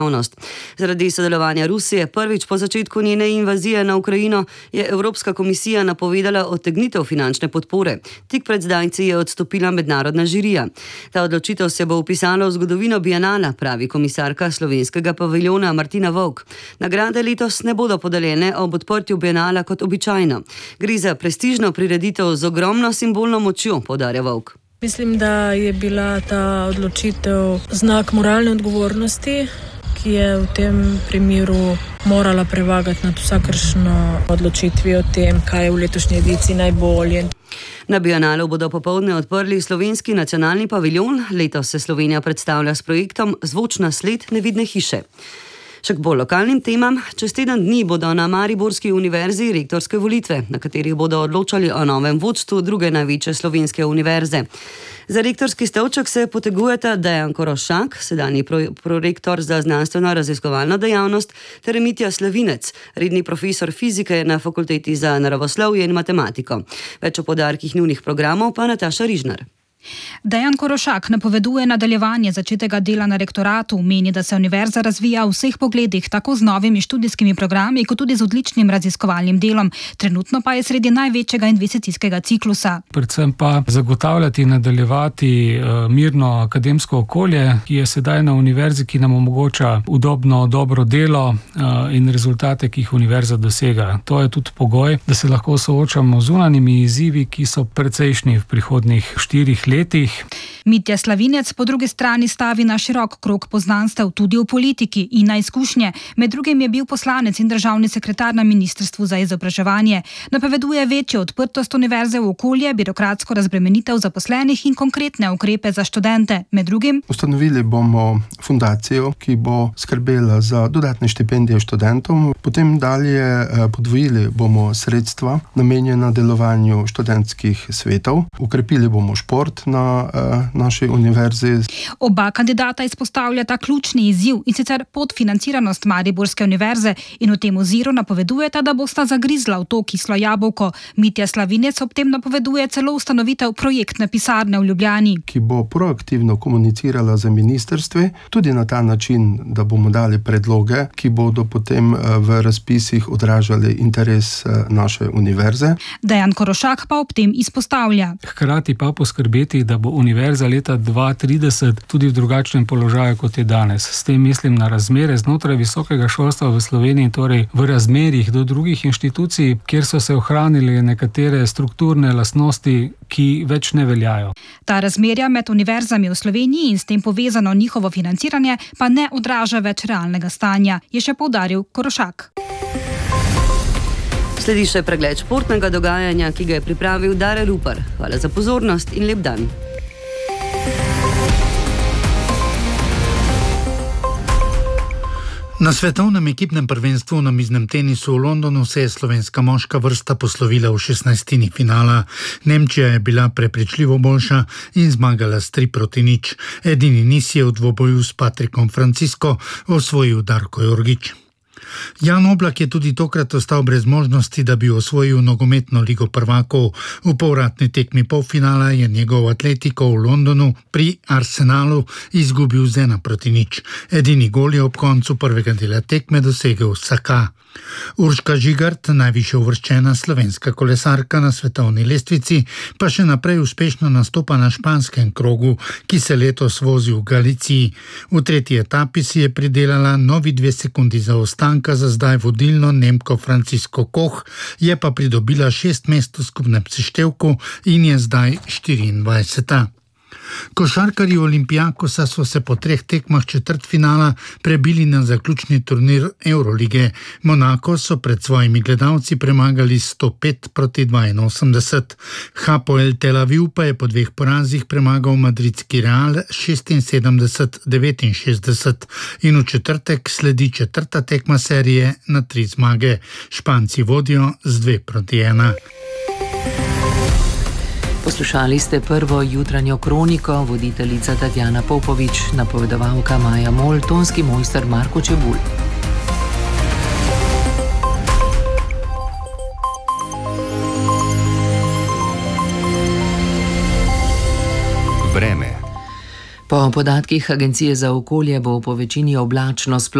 Zaradi sodelovanja Rusije prvič po začetku njene invazije na Ukrajino je Evropska komisija napovedala odtegnitev finančne podpore. Tik pred zdajci je odstopila mednarodna žirija. Ta odločitev se bo vpisala v zgodovino bienala, pravi komisarka slovenskega paviljona Martina Vovk. Nagrade letos ne bodo podeljene ob odprtju bienala kot običajno. Gre za prestižno prireditev z ogromno simbolno močjo, poudarja Vovk. Mislim, da je bila ta odločitev znak moralne odgovornosti, ki je v tem primeru morala prevagati nad vsakršno odločitvijo o tem, kaj je v letošnji ediciji najbolje. Na bienalu bodo popoldne odprli slovenski nacionalni paviljon. Letos se Slovenija predstavlja s projektom Zvočna sled nevidne hiše. Še k bolj lokalnim temam. Čez teden dni bodo na Mariborski univerzi rektorske volitve, na katerih bodo odločali o novem vodstvu druge največje slovenske univerze. Za rektorski stolček se potegujeta Dejan Korošak, sedanji prorektor za znanstveno-raziskovalno dejavnost, ter Mitja Slavinec, redni profesor fizike na Fakulteti za naravoslovje in matematiko. Več o poudarkih njunih programov pa Nataša Rižnar. Dejan Korošak napoveduje nadaljevanje začetega dela na rektoratu, meni, da se univerza razvija v vseh pogledih, tako z novimi študijskimi programi, kot tudi z odličnim raziskovalnim delom. Trenutno pa je sredi največjega investicijskega ciklusa. Predvsem pa zagotavljati in nadaljevati mirno akademsko okolje, ki je sedaj na univerzi, ki nam omogoča udobno, dobro delo in rezultate, ki jih univerza dosega. To je tudi pogoj, da se lahko soočamo z zunanjimi izzivi, ki so precejšnji v prihodnjih 4 letih. Mitja Slavinec po drugi strani stavi na širok krog poznanstev tudi v politiki in na izkušnje. Med drugim je bil poslanec in državni sekretar na Ministrstvu za izobraževanje. Napoveduje večjo odprtost univerze v okolje, birokratsko razbremenitev zaposlenih in konkretne ukrepe za študente. Med drugim ustanovili bomo fundacijo, ki bo skrbela za dodatne štipendije študentom. Potem dalje podvojili bomo sredstva namenjena delovanju študentskih svetov. Ukrepili bomo šport na naši univerzi. Oba kandidata izpostavljata ključni izziv, in sicer podfinanciranost Mariborske univerze, in v tem oziru napovedujeta, da bosta zagrizla v to kislo jabolko. Mitja Slavinec ob tem napoveduje celo ustanovitev projektne pisarne v Ljubljani, ki bo proaktivno komunicirala z ministrstvi, tudi na ta način, da bomo dali predloge, ki bodo potem v razpisih odražali interes naše univerze. Dejan Korošak pa ob tem izpostavlja. Hkrati pa poskrbeti, da bo univerza leta 2030 tudi v drugačnem položaju, kot je danes. S tem mislim na razmere znotraj visokega šolstva v Sloveniji, torej v razmerjih do drugih inštitucij, kjer so se ohranili nekatere strukturne lastnosti, ki več ne veljajo. Ta razmerja med univerzami v Sloveniji in s tem povezano njihovo financiranje pa ne odraža več realnega stanja, je še poudaril Korošak. Sledi še pregled športnega dogajanja, ki ga je pripravil Dare Rupar. Hvala za pozornost in lep dan. Na svetovnem ekipnem prvenstvu na miznem tenisu v Londonu se je slovenska moška vrsta poslovila v 16. finala. Nemčija je bila prepričljivo boljša in zmagala s 3-0. Edini niz je v dvoboju s Patrikom Francisko osvojil Darko Jorgič. Jan Oblak je tudi tokrat ostal brez možnosti, da bi osvojil nogometno ligo prvakov. V povratni tekmi polfinala je njegov Atletico v Londonu pri Arsenalu izgubil z 1-0. Edini gol je ob koncu prvega dela tekme dosegel Saka. Urška Žigart, najvišje uvrščena slovenska kolesarka na svetovni lestvici, pa še naprej uspešno nastopa na španskem krogu, ki se letos vozi v Galiciji. V tretji etapi si je pridelala novi 2 sekundi zaostanka za zdaj vodilno Nemko Francisco Koch, je pa pridobila 6 mest v skupnem seštevku in je zdaj 24. Košarkarji Olympiakosa so se po 3 tekmah četrtfinala prebili na zaključni turnir Eurolige. Monako so pred svojimi gledalci premagali 105-82. Hapoel Tel Aviv pa je po 2 porazih premagal madridski Real 76-69 in v četrtek sledi 4. tekma serije na 3 zmage. Španci vodijo z 2-1. Poslušali ste prvo jutranjo kroniko, voditeljica Tatjana Popovič, napovedovalka Maja Mol, tonski mojster Marko Čebulj. Vreme. Po podatkih Agencije za okolje bo po večini oblačno.